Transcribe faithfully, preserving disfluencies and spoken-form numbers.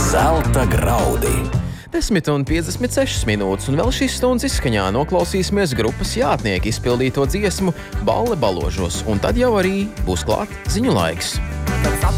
Zelta graudi. desmit un piecdesmit sešas minūtes, un vēl šīs stundas izskaņā noklausīsimies grupas Jātnieki izpildīto dziesmu Balle baložos, un tad jau arī būs klāt ziņu laiks.